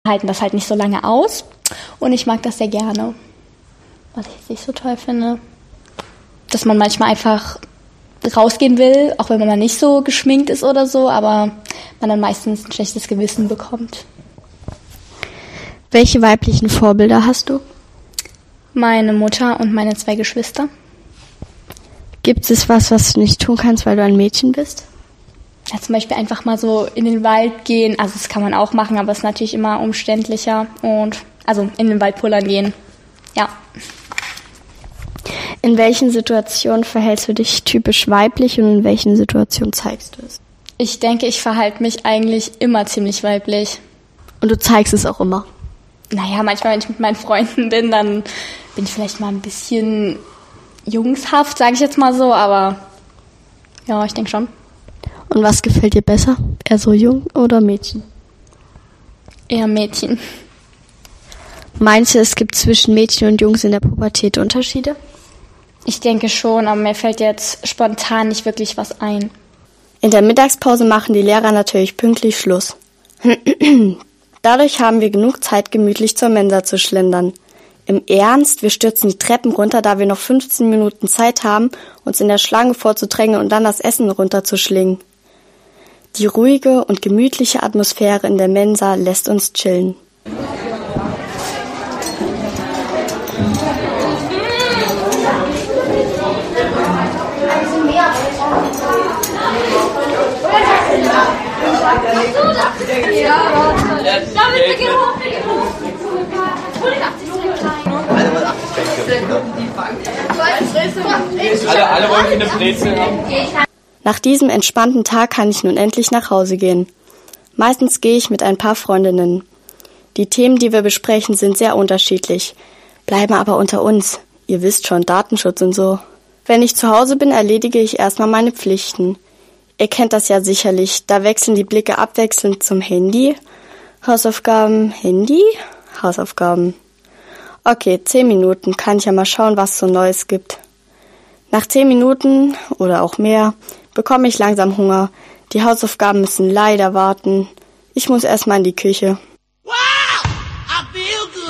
halten das halt nicht so lange aus und ich mag das sehr gerne. Was ich nicht so toll finde, dass man manchmal einfach rausgehen will, auch wenn man mal nicht so geschminkt ist oder so, aber man dann meistens ein schlechtes Gewissen bekommt. Welche weiblichen Vorbilder hast du? Meine Mutter und meine 2 Geschwister. Gibt es was du nicht tun kannst, weil du ein Mädchen bist? Ja, zum Beispiel einfach mal so in den Wald gehen. Also das kann man auch machen, aber es ist natürlich immer umständlicher. Und also in den Wald pullern gehen. Ja. In welchen Situationen verhältst du dich typisch weiblich und in welchen Situationen zeigst du es? Ich denke, ich verhalte mich eigentlich immer ziemlich weiblich. Und du zeigst es auch immer? Naja, manchmal, wenn ich mit meinen Freunden bin, dann bin ich vielleicht mal ein bisschen jungshaft, sage ich jetzt mal so, aber ja, ich denke schon. Und was gefällt dir besser? Eher so jung oder Mädchen? Eher Mädchen. Meinst du, es gibt zwischen Mädchen und Jungs in der Pubertät Unterschiede? Ich denke schon, aber mir fällt jetzt spontan nicht wirklich was ein. In der Mittagspause machen die Lehrer natürlich pünktlich Schluss. Dadurch haben wir genug Zeit, gemütlich zur Mensa zu schlendern. Im Ernst, wir stürzen die Treppen runter, da wir noch 15 Minuten Zeit haben, uns in der Schlange vorzudrängen und dann das Essen runterzuschlingen. Die ruhige und gemütliche Atmosphäre in der Mensa lässt uns chillen. Alle wollen eine Brezel haben. Nach diesem entspannten Tag kann ich nun endlich nach Hause gehen. Meistens gehe ich mit ein paar Freundinnen. Die Themen, die wir besprechen, sind sehr unterschiedlich, bleiben aber unter uns. Ihr wisst schon, Datenschutz und so. Wenn ich zu Hause bin, erledige ich erstmal meine Pflichten. Ihr kennt das ja sicherlich, da wechseln die Blicke abwechselnd zum Handy. Hausaufgaben, Handy, Hausaufgaben. Okay, 10 Minuten, kann ich ja mal schauen, was es so Neues gibt. Nach 10 Minuten oder auch mehr bekomme ich langsam Hunger. Die Hausaufgaben müssen leider warten. Ich muss erstmal in die Küche.